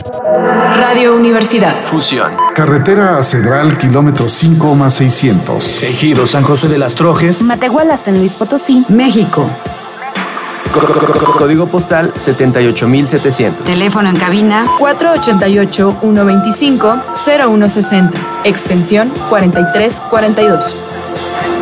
Radio Universidad. Fusión. Carretera a Cedral, kilómetro 5 más 600. Ejido San José de las Trojes. Matehuala, San Luis Potosí, México. Código postal 78700. Teléfono en cabina 488-125-0160. Extensión 4342.